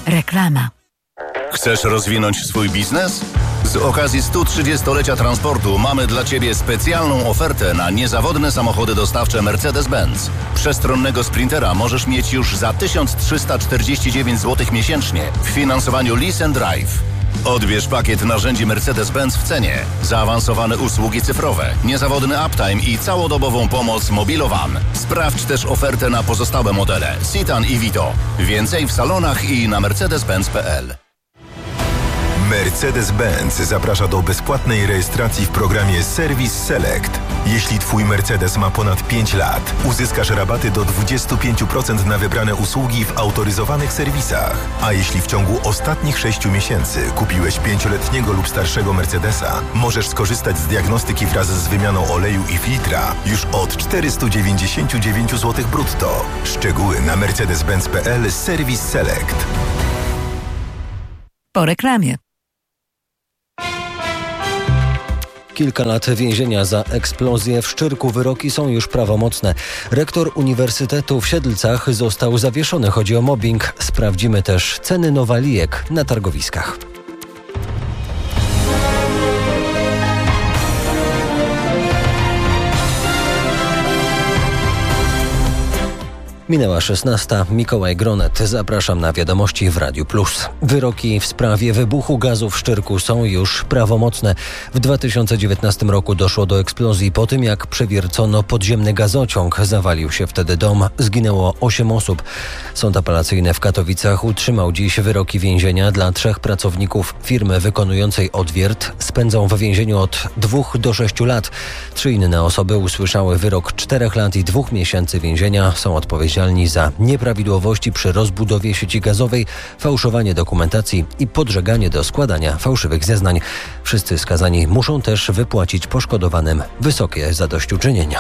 Reklama. Chcesz rozwinąć swój biznes? Z okazji 130-lecia transportu mamy dla Ciebie specjalną ofertę na niezawodne samochody dostawcze Mercedes-Benz. Przestronnego Sprintera możesz mieć już za 1349 zł miesięcznie w finansowaniu Lease and Drive. Odbierz pakiet narzędzi Mercedes-Benz w cenie, zaawansowane usługi cyfrowe, niezawodny uptime i całodobową pomoc Mobilowan. Sprawdź też ofertę na pozostałe modele Citan i Vito. Więcej w salonach i na mercedes-benz.pl. Mercedes-Benz zaprasza do bezpłatnej rejestracji w programie Service Select. Jeśli Twój Mercedes ma ponad 5 lat, uzyskasz rabaty do 25% na wybrane usługi w autoryzowanych serwisach. A jeśli w ciągu ostatnich 6 miesięcy kupiłeś 5-letniego lub starszego Mercedesa, możesz skorzystać z diagnostyki wraz z wymianą oleju i filtra już od 499 zł brutto. Szczegóły na mercedes-benz.pl Service Select. Po reklamie. Kilka lat więzienia za eksplozję w Szczyrku. Wyroki są już prawomocne. Rektor Uniwersytetu w Siedlcach został zawieszony. Chodzi o mobbing. Sprawdzimy też ceny nowalijek na targowiskach. Minęła 16. Mikołaj Gronet. Zapraszam na wiadomości w Radiu Plus. Wyroki w sprawie wybuchu gazu w Szczyrku są już prawomocne. W 2019 roku doszło do eksplozji po tym, jak przewiercono podziemny gazociąg. Zawalił się wtedy dom. Zginęło 8 osób. Sąd apelacyjny w Katowicach utrzymał dziś wyroki więzienia dla 3 pracowników firmy wykonującej odwiert. Spędzą w więzieniu od 2 do 6 lat. 3 inne osoby usłyszały wyrok 4 lat i 2 miesięcy więzienia. Są odpowiedzialni za nieprawidłowości przy rozbudowie sieci gazowej, fałszowanie dokumentacji i podżeganie do składania fałszywych zeznań. Wszyscy skazani muszą też wypłacić poszkodowanym wysokie zadośćuczynienia.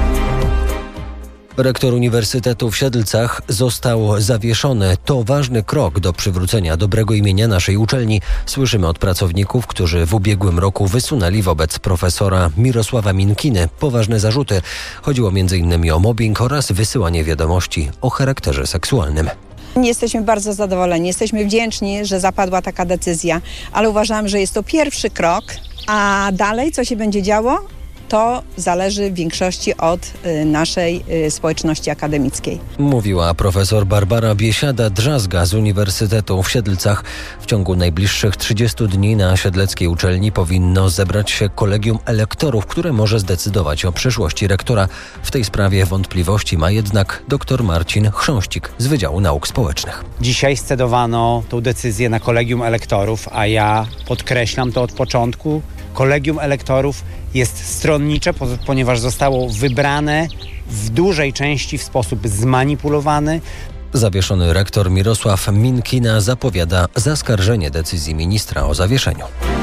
Rektor Uniwersytetu w Siedlcach został zawieszony. To ważny krok do przywrócenia dobrego imienia naszej uczelni. Słyszymy od pracowników, którzy w ubiegłym roku wysunęli wobec profesora Mirosława Minkiny poważne zarzuty. Chodziło m.in. o mobbing oraz wysyłanie wiadomości o charakterze seksualnym. Jesteśmy bardzo zadowoleni, jesteśmy wdzięczni, że zapadła taka decyzja, ale uważam, że jest to pierwszy krok, a dalej co się będzie działo? To zależy w większości od naszej społeczności akademickiej. Mówiła profesor Barbara Biesiada-Drzazga z Uniwersytetu w Siedlcach. W ciągu najbliższych 30 dni na siedleckiej uczelni powinno zebrać się kolegium elektorów, które może zdecydować o przyszłości rektora. W tej sprawie wątpliwości ma jednak dr Marcin Chrząścik z Wydziału Nauk Społecznych. Dzisiaj scedowano tą decyzję na kolegium elektorów, a ja podkreślam to od początku. Kolegium elektorów jest stronnicze, ponieważ zostało wybrane w dużej części w sposób zmanipulowany. Zawieszony rektor Mirosław Minkina zapowiada zaskarżenie decyzji ministra o zawieszeniu.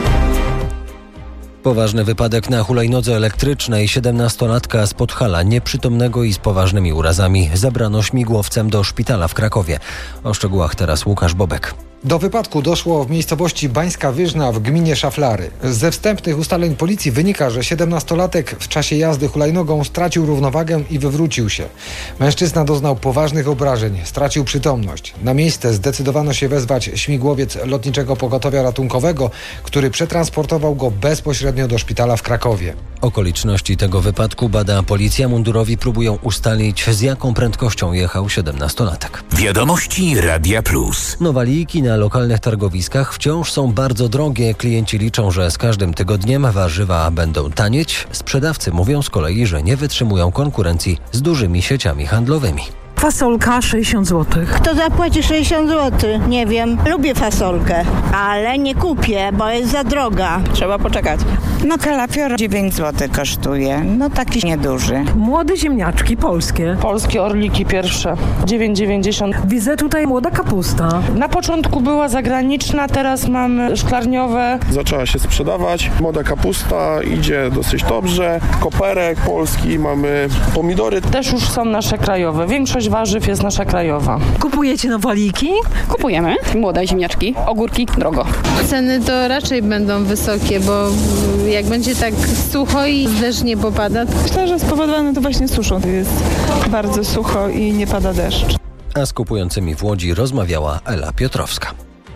Poważny wypadek na hulajnodze elektrycznej. 17-latka z Podhala nieprzytomnego i z poważnymi urazami zabrano śmigłowcem do szpitala w Krakowie. O szczegółach teraz Łukasz Bobek. Do wypadku doszło w miejscowości Bańska Wyżna w gminie Szaflary. Ze wstępnych ustaleń policji wynika, że 17-latek w czasie jazdy hulajnogą stracił równowagę i wywrócił się. Mężczyzna doznał poważnych obrażeń, stracił przytomność. Na miejsce zdecydowano się wezwać śmigłowiec Lotniczego Pogotowia Ratunkowego, który przetransportował go bezpośrednio do szpitala w Krakowie. Okoliczności tego wypadku bada policja. Mundurowi próbują ustalić, z jaką prędkością jechał 17-latek. Wiadomości Radia Plus. Nowalijki na lokalnych targowiskach wciąż są bardzo drogie. Klienci liczą, że z każdym tygodniem warzywa będą tanieć. Sprzedawcy mówią z kolei, że nie wytrzymują konkurencji z dużymi sieciami handlowymi. Fasolka 60 zł. Kto zapłaci 60 zł? Nie wiem. Lubię fasolkę, ale nie kupię, bo jest za droga. Trzeba poczekać. No kalafior 9 zł kosztuje. No taki nieduży. Młode ziemniaczki polskie. Polskie orliki pierwsze. 9,90. Widzę tutaj młoda kapusta. Na początku była zagraniczna, teraz mamy szklarniowe. Zaczęła się sprzedawać. Młoda kapusta idzie dosyć dobrze. Koperek polski, mamy pomidory. Też już są nasze krajowe. Większość warzyw jest nasza krajowa. Kupujecie nowaliki? Kupujemy. Młode ziemniaczki, ogórki, drogo. Ceny to raczej będą wysokie, bo jak będzie tak sucho i deszcz nie popada. Myślę, że spowodowane to właśnie suszą. Jest bardzo sucho i nie pada deszcz. A z kupującymi w Łodzi rozmawiała Ela Piotrowska.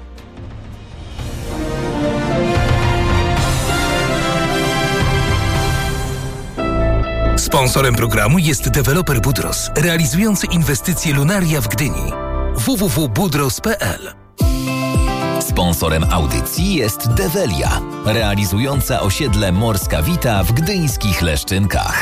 Sponsorem programu jest deweloper Budros, realizujący inwestycje Lunaria w Gdyni. www.budros.pl. Sponsorem audycji jest Develia, realizująca osiedle Morska Wita w gdyńskich Leszczynkach.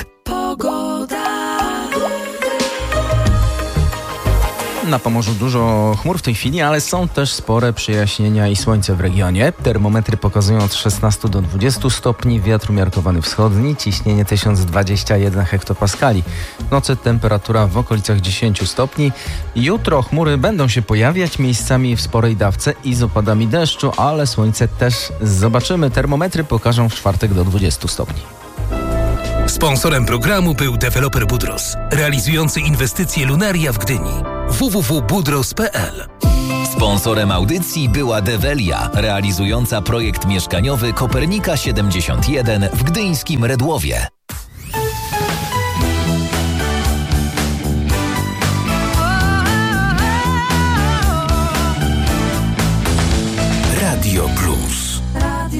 Na Pomorzu dużo chmur w tej chwili, ale są też spore przejaśnienia i słońce w regionie. Termometry pokazują od 16 do 20 stopni, wiatr umiarkowany wschodni, ciśnienie 1021 hektopaskali. W nocy temperatura w okolicach 10 stopni. Jutro chmury będą się pojawiać miejscami w sporej dawce i z opadami deszczu, ale słońce też zobaczymy. Termometry pokażą w czwartek do 20 stopni. Sponsorem programu był deweloper Budros, realizujący inwestycje Lunaria w Gdyni. www.budros.pl. Sponsorem audycji była Develia, realizująca projekt mieszkaniowy Kopernika 71 w gdyńskim Redłowie.